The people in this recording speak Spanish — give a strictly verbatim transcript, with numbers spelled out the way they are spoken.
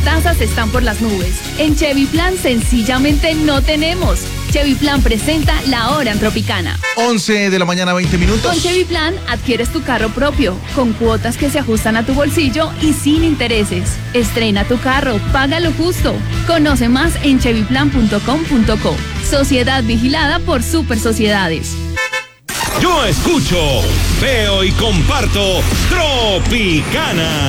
tasas están por las nubes. En Chevy Plan sencillamente no tenemos. Chevy Plan presenta La Hora en Tropicana. once de la mañana, veinte minutos. Con Chevy Plan adquieres tu carro propio, con cuotas que se ajustan a tu bolsillo y sin intereses. Estrena tu carro, paga lo justo. Conoce más en chevy plan punto com punto co. Sociedad vigilada por Super Sociedades. Yo escucho, veo y comparto Tropicana.